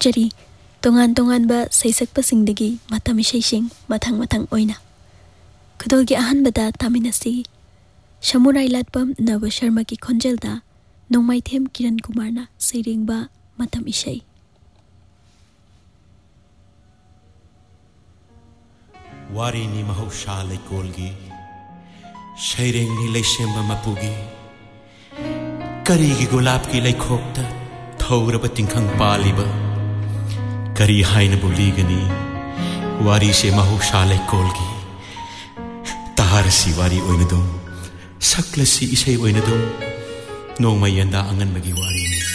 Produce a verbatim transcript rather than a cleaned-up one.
ꯊꯥꯒꯠꯆꯔꯤ ꯇꯣꯉꯥꯟ ꯇꯣꯉꯥꯟꯕ ꯁꯩꯁꯛꯄꯁꯤꯡꯗꯒꯤ ꯃꯇꯝ ꯏꯁꯩꯁꯤꯡ ꯃꯊꯪ ꯃꯊꯪ ꯑꯣꯏꯅ ꯈꯨꯗꯣꯜꯒꯤ ꯑꯍꯥꯟꯕꯗ ꯇꯥꯃꯤꯟꯅꯁꯤ ꯁꯃꯨꯔꯥꯏ ꯂꯥꯠꯄꯝ ꯅꯕ ꯁꯔꯃꯒꯤ ꯈꯣꯟꯖꯦꯜꯗ ꯅꯣꯡꯃꯥꯏꯊꯦꯝ ꯀꯤꯔꯟ ꯀꯨꯃꯥꯔꯅ ꯁꯩꯔꯦꯡꯕ ꯃꯇꯝ ꯏꯁꯩ वारीनी महौसा लैकोलगी सैरेंगनी लैसेंबा मपुगी करीगी गुलाब की लैखोक्ता थौरब तिंखंग पालिबा करी हाइन बुलीगनी वारी से महौसा लैकोलगी तारसी वारी ओइनदुम सकलसी इसै ओइनदुम नोंमयंदा अंगनबगी वारीनी